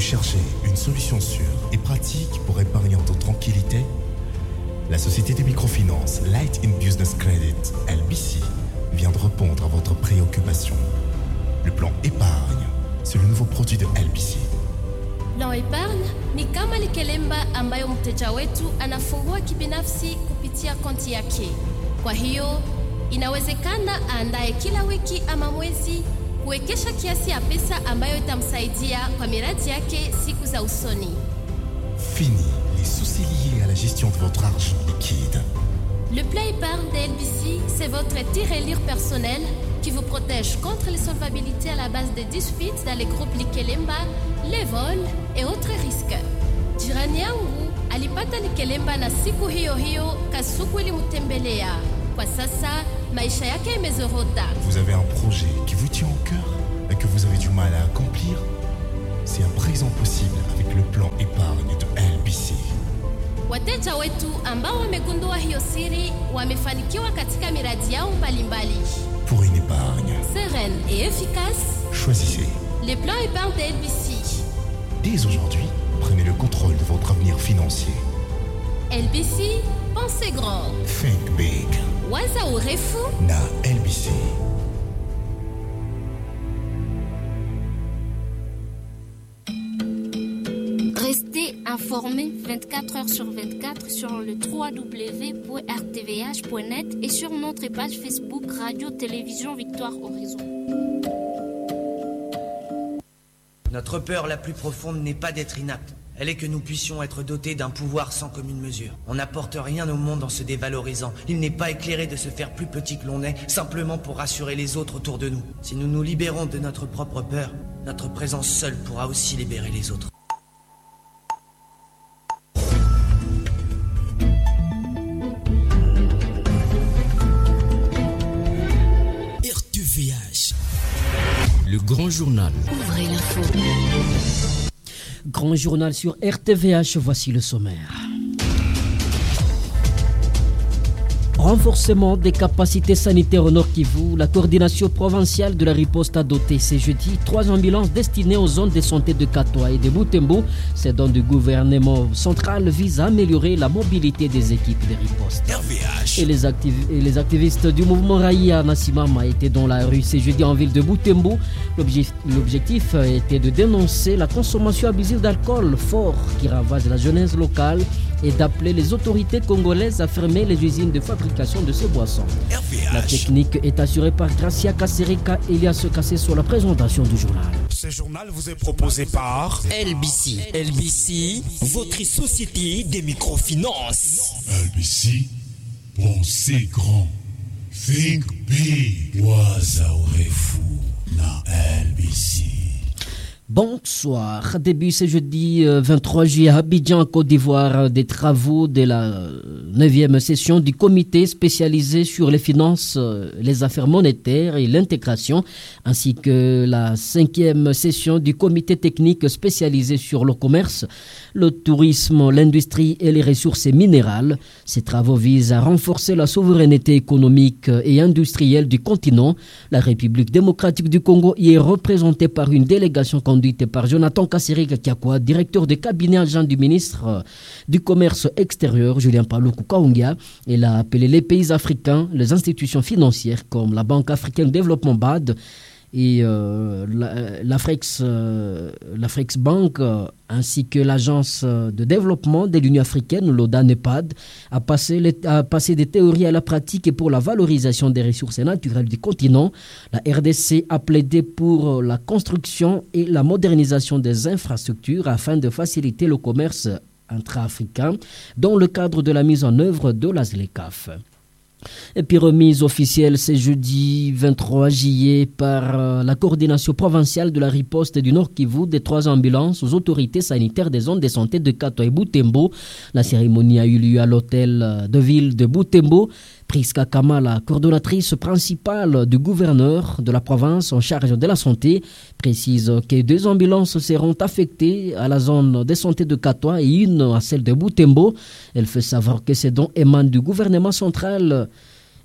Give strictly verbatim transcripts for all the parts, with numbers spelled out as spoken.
cherchez une solution sûre et pratique pour épargner en toute tranquillité? La société de microfinance Light in Business Credit, L B C, vient de répondre à votre préoccupation. Le plan épargne, c'est le nouveau produit de L B C. Plan épargne ni kama likelemba ambayo mteja wetu anafungua kibinafsi kupitia konti yake. Kwa hiyo, inawezekana aandae kila wiki ama mwezi kuwekesha kiasi ya pesa ambayo itamsaidia kwa miradi yake siku za usoni. Fini les soucis liés à la gestion de votre argent liquide. Le plan épargne de L B C, c'est votre tirelire personnel qui vous protège contre les solvabilités à la base des disputes dans les groupes Likelemba, les vols et autres risques. Jirani yangu alipata Likelemba na siku hiyo hiyo Kasuku ilimtembelea. Kwa sasa maisha yake imezorota. Vous avez un projet qui vous tient au cœur et que vous avez du mal à accomplir? C'est à présent possible avec le plan épargne de L B C. Wateja wetu ambao wamegundua hiyo siri wamefanikiwa katika miradi yao mbalimbali. Pour une épargne sereine et efficace, choisissez les plans épargne de L B C. Dès aujourd'hui, prenez le contrôle de votre avenir financier. L B C, pensez grand. Think big. Waza urefu na L B C. Restez informés vingt-quatre heures sur vingt-quatre sur le w w w point r t v h point net et sur notre page Facebook Radio Télévision Victoire Horizon. Notre peur la plus profonde n'est pas d'être inapte. Elle est que nous puissions être dotés d'un pouvoir sans commune mesure. On n'apporte rien au monde en se dévalorisant. Il n'est pas éclairé de se faire plus petit que l'on est, simplement pour rassurer les autres autour de nous. Si nous nous libérons de notre propre peur, notre présence seule pourra aussi libérer les autres. R T V H, le grand journal. Ouvrez l'info. Grand journal sur R T V H, voici le sommaire. Renforcement des capacités sanitaires au Nord Kivu, la coordination provinciale de la riposte a doté ce jeudi trois ambulances destinées aux zones de santé de Katoa et de Butembo. Ces dons du gouvernement central visent à améliorer la mobilité des équipes de riposte. R V H. Et les, activ- et les activistes du mouvement Raïa Nassimama étaient dans la rue ce jeudi en ville de Butembo. L'objectif, l'objectif était de dénoncer la consommation abusive d'alcool fort qui ravage la jeunesse locale et d'appeler les autorités congolaises à fermer les usines de fabrication de ces boissons. R V H. La technique est assurée par Gracia Kaserika et Elias Kassé sur la présentation du journal. Ce journal vous est proposé par L B C. L B C, votre société des microfinances. L B C, pensez grand. Think big. Waza urefu na L B C. Bonsoir. Début ce jeudi vingt-trois juillet à Abidjan, Côte d'Ivoire, des travaux de la neuvième session du comité spécialisé sur les finances, les affaires monétaires et l'intégration, ainsi que la cinquième session du comité technique spécialisé sur le commerce, le tourisme, l'industrie et les ressources minérales. Ces travaux visent à renforcer la souveraineté économique et industrielle du continent. La République démocratique du Congo y est représentée par une délégation conduite par Jonathan Kassirika Kiakwa, directeur de cabinet adjoint du ministre du Commerce extérieur, Julien Paluku Kaungia. Il a appelé les pays africains, les institutions financières comme la Banque africaine de développement B A D et euh, l'Afrex, euh, l'Afrex Bank, euh, ainsi que l'Agence de développement de l'Union africaine, l'ODA-NEPAD, à passer, les, à passer des théories à la pratique et pour la valorisation des ressources naturelles du continent. La R D C a plaidé pour la construction et la modernisation des infrastructures afin de faciliter le commerce intra-africain dans le cadre de la mise en œuvre de la ZLECAf. Et puis remise officielle ce jeudi vingt-trois juillet par euh, la coordination provinciale de la riposte du Nord Kivu des trois ambulances aux autorités sanitaires des zones de santé de Katoa et Butembo. La cérémonie a eu lieu à l'hôtel de ville de Butembo. Priska Kamala, coordonnatrice principale du gouverneur de la province en charge de la santé, précise que deux ambulances seront affectées à la zone de santé de Katoa et une à celle de Butembo. Elle fait savoir que ces dons émanent du gouvernement central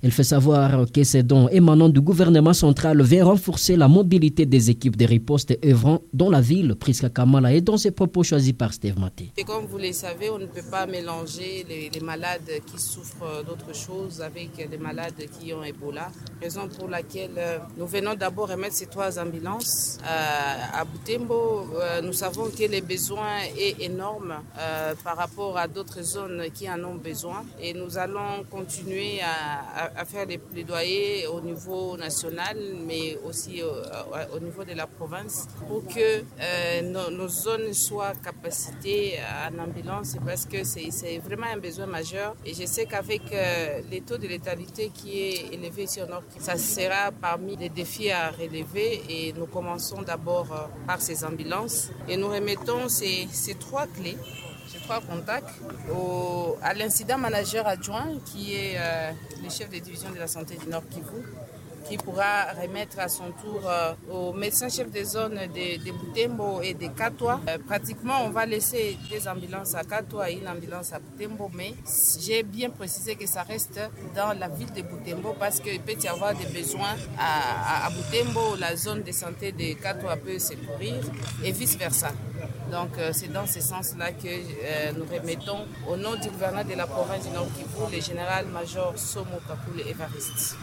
Elle fait savoir que ces dons émanant du gouvernement central viennent renforcer la mobilité des équipes de riposte œuvrant dans la ville. Priska Kamala est dans ses propos choisis par Steve Maté. Et comme vous le savez, on ne peut pas mélanger les, les malades qui souffrent d'autres choses avec les malades qui ont Ebola. Raison pour laquelle nous venons d'abord remettre ces trois ambulances euh, à Butembo. Euh, nous savons que le besoin est énorme euh, par rapport à d'autres zones qui en ont besoin. Et nous allons continuer à, à, à faire des plaidoyers au niveau national, mais aussi au, au niveau de la province, pour que euh, nos, nos zones soient capacitées en ambulance, parce que c'est, c'est vraiment un besoin majeur. Et je sais qu'avec euh, les taux de létalité qui est élevé ici au Nord, ça sera parmi les défis à relever. Et nous commençons d'abord euh, par ces ambulances et nous remettons ces, ces trois clés, ces trois contacts au, à l'incident manager adjoint qui est euh, le chef de division de la santé du Nord Kivu, qui pourra remettre à son tour euh, au médecin-chef des zones de, de Butembo et de Katwa. Euh, pratiquement, on va laisser des ambulances à Katwa et une ambulance à Butembo, mais j'ai bien précisé que ça reste dans la ville de Butembo parce qu'il peut y avoir des besoins à, à, à Butembo, la zone de santé de Katwa peut secourir et vice-versa. Donc euh, c'est dans ce sens-là que euh, nous remettons au nom du gouverneur de la province du Nord Kivu, le général-major Somo Kakule Evariste.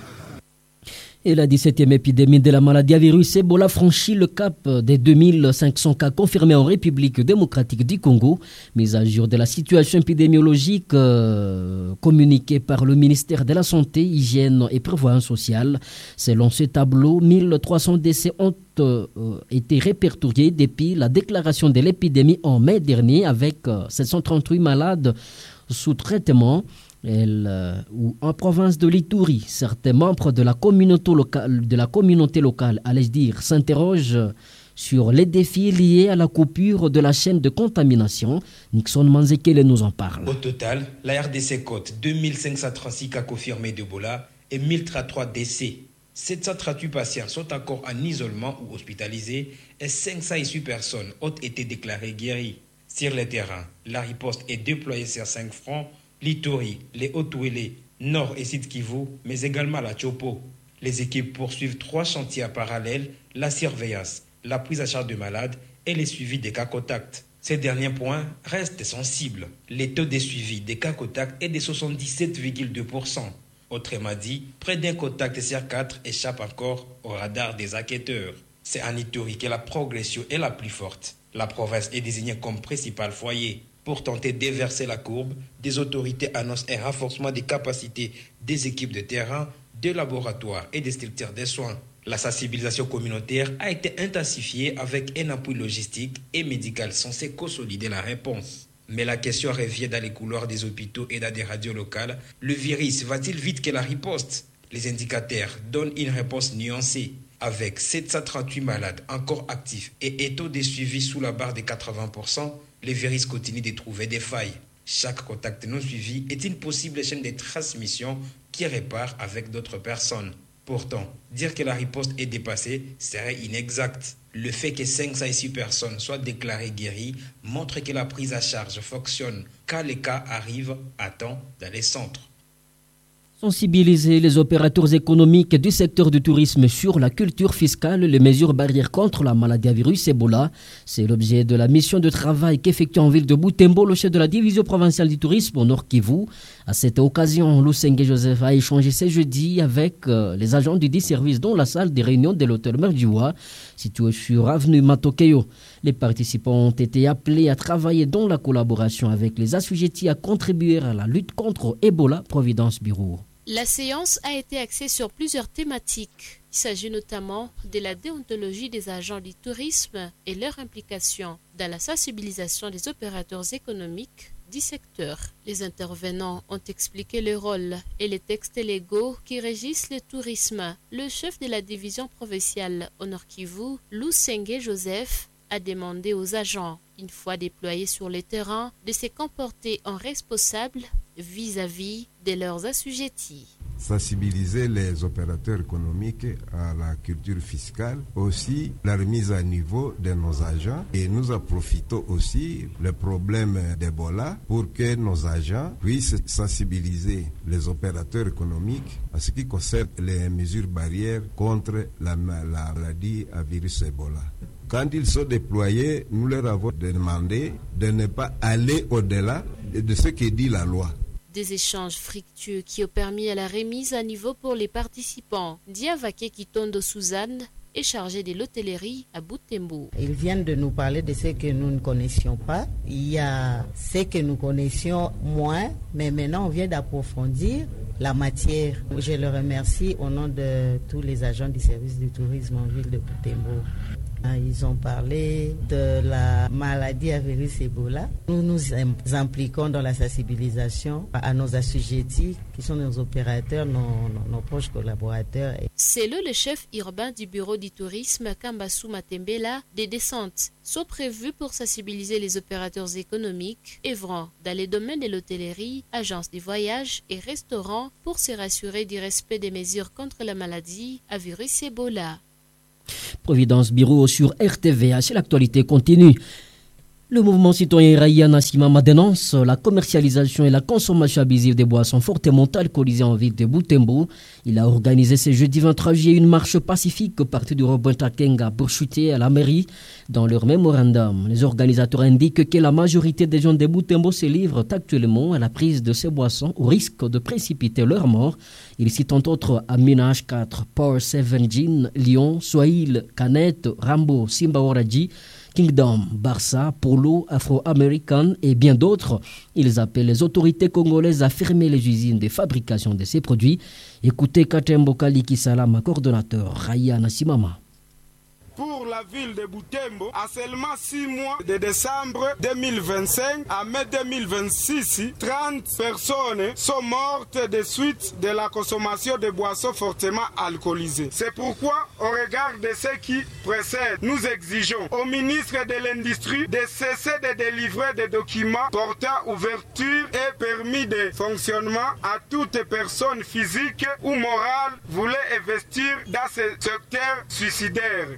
Et la dix-septième épidémie de la maladie à virus Ebola franchit le cap des deux mille cinq cents cas confirmés en République démocratique du Congo. Mise à jour de la situation épidémiologique euh, communiquée par le ministère de la Santé, Hygiène et Prévoyance sociale. Selon ce tableau, mille trois cents décès ont euh, été répertoriés depuis la déclaration de l'épidémie en mai dernier, avec euh, sept cent trente-huit malades sous traitement. Elle, euh, ou en province de l'Ituri, certains membres de la communauté locale, de la communauté locale, allais-je dire, s'interrogent sur les défis liés à la coupure de la chaîne de contamination. Nixon Manzekele nous en parle. Au total, la R D C compte deux mille cinq cent trente-six cas confirmés d'Ebola et mille trente-trois décès. sept cent trente-huit patients sont encore en isolement ou hospitalisés et cinq cent huit personnes ont été déclarées guéries. Sur le terrain, la riposte est déployée sur cinq fronts: l'Ituri, les Haut-Ouélé, Nord et Sud Kivu, mais également la Chopo. Les équipes poursuivent trois chantiers parallèles: la surveillance, la prise en charge de malades et le suivi des cas contacts. Ces derniers points restent sensibles. Le taux de suivi des cas contacts est de soixante-dix-sept virgule deux pour cent. Autrement dit, près d'un contact sur quatre échappe encore au radar des enquêteurs. C'est en Ituri que la progression est la plus forte. La province est désignée comme principal foyer. Pour tenter d'inverser la courbe, des autorités annoncent un renforcement des capacités des équipes de terrain, de laboratoires et des structures de soins. La sensibilisation communautaire a été intensifiée avec un appui logistique et médical censé consolider la réponse. Mais la question revient dans les couloirs des hôpitaux et dans des radios locales. Le virus va-t-il vite que la riposte? Les indicateurs donnent une réponse nuancée. Avec sept cent trente-huit malades encore actifs et un taux de suivi sous la barre de quatre-vingts pour cent, le virus continue de trouver des failles. Chaque contact non suivi est une possible chaîne de transmission qui répare avec d'autres personnes. Pourtant, dire que la riposte est dépassée serait inexact. Le fait que cinq cent six personnes soient déclarées guéries montre que la prise à charge fonctionne quand les cas arrivent à temps dans les centres. Sensibiliser les opérateurs économiques du secteur du tourisme sur la culture fiscale, les mesures barrières contre la maladie à virus Ebola. C'est l'objet de la mission de travail qu'effectue en ville de Butembo le chef de la division provinciale du tourisme au Nord Kivu. À cette occasion, Lusenge Joseph a échangé ce jeudi avec euh, les agents du dit service dans la salle des réunions de l'hôtel Merdiwa, situé sur avenue Matokeyo. Les participants ont été appelés à travailler dans la collaboration avec les assujettis à contribuer à la lutte contre Ebola, Providence Bureau. La séance a été axée sur plusieurs thématiques. Il s'agit notamment de la déontologie des agents du tourisme et leur implication dans la sensibilisation des opérateurs économiques du secteur. Les intervenants ont expliqué le rôle et les textes légaux qui régissent le tourisme. Le chef de la division provinciale au Nord Kivu, Lusenge Joseph, a demandé aux agents, une fois déployés sur le terrain, de se comporter en responsables vis-à-vis de leurs assujettis. sensibiliser les opérateurs économiques à la culture fiscale, aussi la remise à niveau de nos agents, et nous en profitons aussi le problème d'Ebola pour que nos agents puissent sensibiliser les opérateurs économiques à ce qui concerne les mesures barrières contre la, la maladie à virus Ebola. Quand ils sont déployés, nous leur avons demandé de ne pas aller au-delà de ce que dit la loi. Des échanges fructueux qui ont permis à la remise à niveau pour les participants. Diavake Kitondo Suzanne est chargée de l'hôtellerie à Butembo. Ils viennent de nous parler de ce que nous ne connaissions pas. Il y a ce que nous connaissions moins, mais maintenant on vient d'approfondir la matière. Je le remercie au nom de tous les agents du service du tourisme en ville de Butembo. Ils ont parlé de la maladie à virus Ebola. Nous nous impliquons dans la sensibilisation à nos assujettis, qui sont nos opérateurs, nos, nos, nos proches collaborateurs. C'est le, le chef urbain du bureau du tourisme, Kambasu Matembela. Des descentes sont prévues pour sensibiliser les opérateurs économiques œuvrant dans les domaines de l'hôtellerie, agences de voyage et restaurants pour se rassurer du respect des mesures contre la maladie à virus Ebola. Providence Bureau sur R T V H, l'actualité continue. Le mouvement citoyen Raya Nassimama dénonce la commercialisation et la consommation abusive des boissons fortement alcoolisées en ville de Butembo. Il a organisé ce jeudi vingt-trois juillet une marche pacifique au parti du Robin Takenga pour chuter à la mairie. Dans leur mémorandum, les organisateurs indiquent que la majorité des gens de Butembo se livrent actuellement à la prise de ces boissons au risque de précipiter leur mort. Ils citent entre autres Amina H quatre, Power sept Gin, Lyon, Swahil, Canette, Rambo, Simba Oraji, Kingdom, Barça, Polo, Afro-American et bien d'autres. Ils appellent les autorités congolaises à fermer les usines de fabrication de ces produits. Écoutez Katembo Kaliki Salama, coordonnateur Raya Nassimama. Pour la ville de Butembo, à seulement six mois de décembre deux mille vingt-cinq à mai deux mille vingt-six, trente personnes sont mortes de suite de la consommation de boissons fortement alcoolisées. C'est pourquoi, au regard de ce qui précède, nous exigeons au ministre de l'Industrie de cesser de délivrer des documents portant ouverture et permis de fonctionnement à toute personne physique ou morale voulant investir dans ce secteur suicidaire.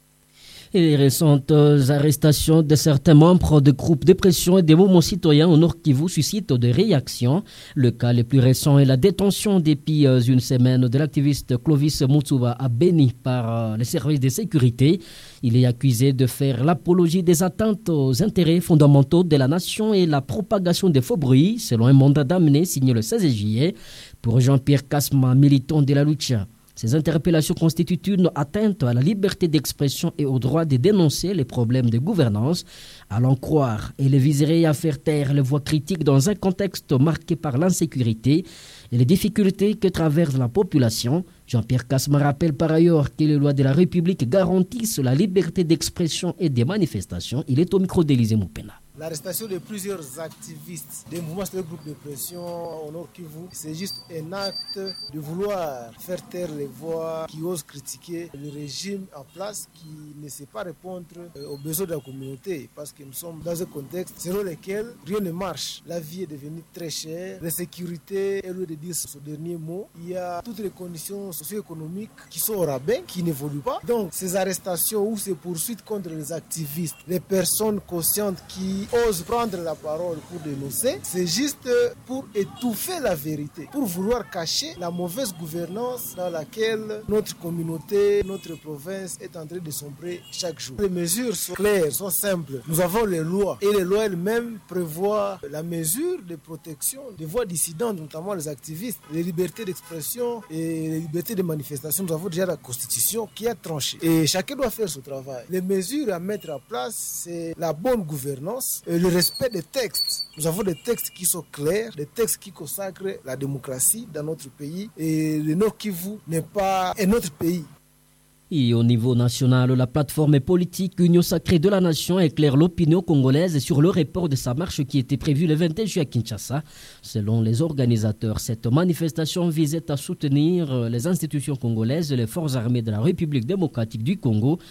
Et les récentes arrestations de certains membres de groupes de pression et des mouvements citoyens au Nord Kivu suscitent des réactions. Le cas le plus récent est la détention depuis une semaine de l'activiste Clovis Mutsuba à Beni par les services de sécurité. Il est accusé de faire l'apologie des atteintes aux intérêts fondamentaux de la nation et la propagation des faux bruits, selon un mandat d'amener signé le seize juillet pour Jean-Pierre Kasma, militant de la Lucha. Ces interpellations constituent une atteinte à la liberté d'expression et au droit de dénoncer les problèmes de gouvernance. À l'en croire, elle viserait à faire taire les voix critiques dans un contexte marqué par l'insécurité et les difficultés que traverse la population. Jean-Pierre Kasma rappelle par ailleurs que les lois de la République garantissent la liberté d'expression et des manifestations. Il est au micro d'Élysée Moupena. L'arrestation de plusieurs activistes des mouvements de groupe de pression au Nord Kivu, c'est juste un acte de vouloir faire taire les voix qui osent critiquer le régime en place, qui ne sait pas répondre aux besoins de la communauté, parce que nous sommes dans un contexte selon lequel rien ne marche. La vie est devenue très chère, l'insécurité est lieu de dire ce dernier mot. Il y a toutes les conditions socio-économiques qui sont au rabais, qui n'évoluent pas. Donc ces arrestations ou ces poursuites contre les activistes, les personnes conscientes qui osent prendre la parole pour dénoncer, c'est juste pour étouffer la vérité, pour vouloir cacher la mauvaise gouvernance dans laquelle notre communauté, notre province est en train de sombrer chaque jour. Les mesures sont claires, sont simples. Nous avons les lois et les lois elles-mêmes prévoient la mesure de protection des voix dissidentes, notamment les activistes, les libertés d'expression et les libertés de manifestation. Nous avons déjà la Constitution qui a tranché et chacun doit faire son travail. Les mesures à mettre en place, c'est la bonne gouvernance, et le respect des textes. Nous avons des textes qui sont clairs, des textes qui consacrent la démocratie dans notre pays et le Nord Kivu n'est pas un autre pays. Et au niveau national, la plateforme politique Union Sacrée de la Nation éclaire l'opinion congolaise sur le report de sa marche qui était prévue le vingt et un juillet à Kinshasa. Selon les organisateurs, cette manifestation visait à soutenir les institutions congolaises et les forces armées de la République démocratique du Congo.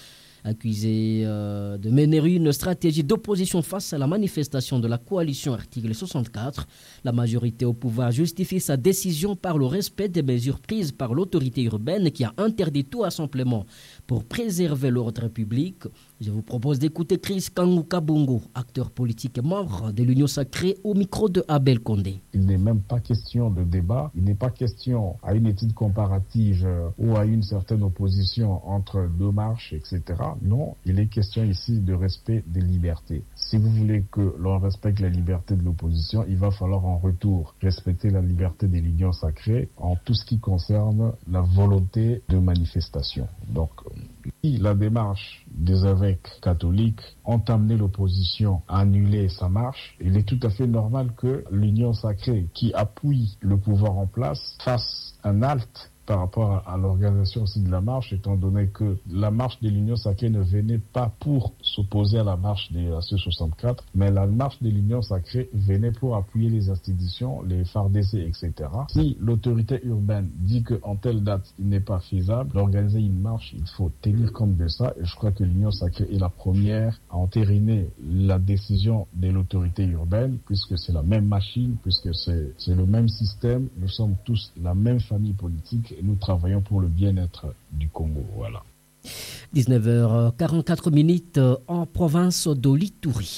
Accusé euh, de mener une stratégie d'opposition face à la manifestation de la coalition article soixante-quatre, la majorité au pouvoir justifie sa décision par le respect des mesures prises par l'autorité urbaine qui a interdit tout rassemblement pour préserver l'ordre public. Je vous propose d'écouter Chris Kangou-Kabongo, acteur politique et membre de l'Union Sacrée, au micro de Abel Condé. Il n'est même pas question de débat, il n'est pas question à une étude comparative ou à une certaine opposition entre deux marches, et cetera. Non, il est question ici de respect des libertés. Si vous voulez que l'on respecte la liberté de l'opposition, il va falloir en retour respecter la liberté de l'Union Sacrée en tout ce qui concerne la volonté de manifestation. Donc, si la démarche des évêques catholiques ont amené l'opposition à annuler sa marche, il est tout à fait normal que l'Union Sacrée, qui appuie le pouvoir en place, fasse un halte par rapport à, à l'organisation aussi de la marche, étant donné que la marche de l'Union Sacrée ne venait pas pour s'opposer à la marche de la C soixante-quatre, mais la marche de l'Union Sacrée venait pour appuyer les institutions, les F A R D C, et cetera. Si l'autorité urbaine dit qu'en telle date, il n'est pas faisable d'organiser une marche, il faut tenir compte de ça, et je crois que l'Union Sacrée est la première à entériner la décision de l'autorité urbaine, puisque c'est la même machine, puisque c'est, c'est le même système, nous sommes tous la même famille politique, et nous travaillons pour le bien-être du Congo. Voilà. dix-neuf heures quarante-quatre minutes en province de l'Ituri.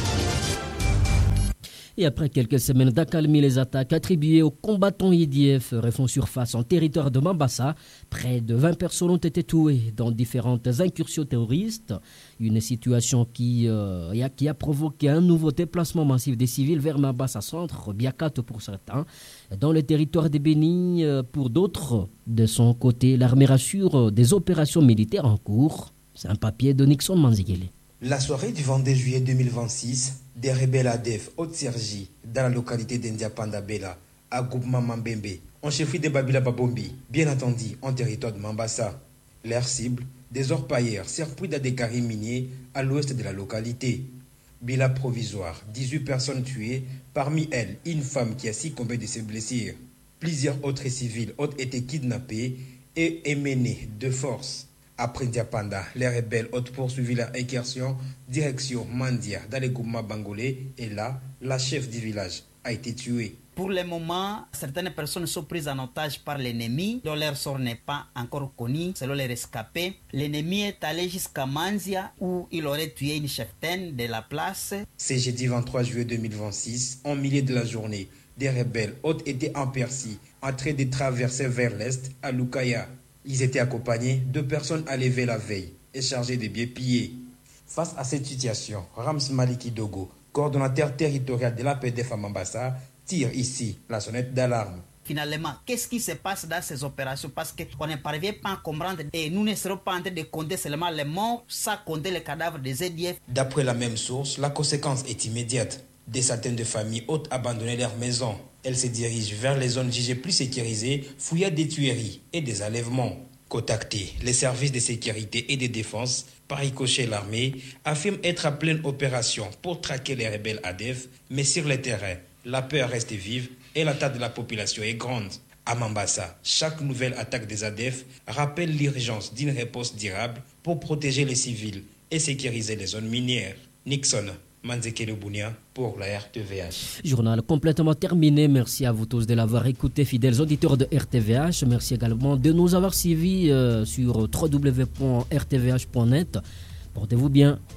Et après quelques semaines d'accalmie, les attaques attribuées aux combattants I D F refont surface en territoire de Mambasa. Près de vingt personnes ont été tuées dans différentes incursions terroristes. Une situation qui, euh, a, qui a provoqué un nouveau déplacement massif des civils vers Mambasa Centre, Biakato pour certains. Dans le territoire de Béni, pour d'autres, de son côté, l'armée rassure des opérations militaires en cours. C'est un papier de Nixon Manzigele. La soirée du vingt-deux juillet deux mille vingt-six, des rebelles A D F Haute-Sergi, dans la localité d'Indiapanda Bela, à Groupement Mambembe, en chefferie de Babila Babombi, bien entendu en territoire de Mambasa. Leur cible, des orpailleurs serpouilles d'adécaries miniers à l'ouest de la localité. Bilan provisoire, dix-huit personnes tuées, parmi elles une femme qui a succombé de ses blessures. Plusieurs autres civils ont été kidnappés et emmenés de force. Après Ndiapanda, les rebelles ont poursuivi leur incursion direction Mandia dans le groupement Bangolais et là, la chef du village a été tuée. Pour le moment, certaines personnes sont prises en otage par l'ennemi, dont leur sort n'est pas encore connu. Selon les rescapés, l'ennemi est allé jusqu'à Mandia où il aurait tué une cheftaine de la place. C'est jeudi vingt-trois juillet deux mille vingt-six, en milieu de la journée, des rebelles ont été en Persie, en train de traverser vers l'est à Lukaya. Ils étaient accompagnés de personnes enlevées la veille et chargées de biens pillés. Face à cette situation, Rams Maliki Dogo, coordonnateur territorial de l'A P D F à Mambasa, tire ici la sonnette d'alarme. Finalement, qu'est-ce qui se passe dans ces opérations? Parce qu'on ne parvient pas à comprendre et nous ne serons pas en train de compter seulement les morts sans compter les cadavres des Z D F. D'après la même source, la conséquence est immédiate. Des centaines de familles ont abandonné leurs maisons. Elles se dirigent vers les zones jugées plus sécurisées, fouillant des tueries et des enlèvements. Contactés, les services de sécurité et de défense, par ricochet l'armée, affirment être à pleine opération pour traquer les rebelles A D F, mais sur le terrain, la peur reste vive et l'attaque de la population est grande. À Mambasa, chaque nouvelle attaque des A D F rappelle l'urgence d'une réponse durable pour protéger les civils et sécuriser les zones minières. Nixon Manzekele Bounia pour la R T V H. Journal complètement terminé. Merci à vous tous de l'avoir écouté, fidèles auditeurs de R T V H. Merci également de nous avoir suivis euh, sur w w w point r t v h point net. Portez-vous bien.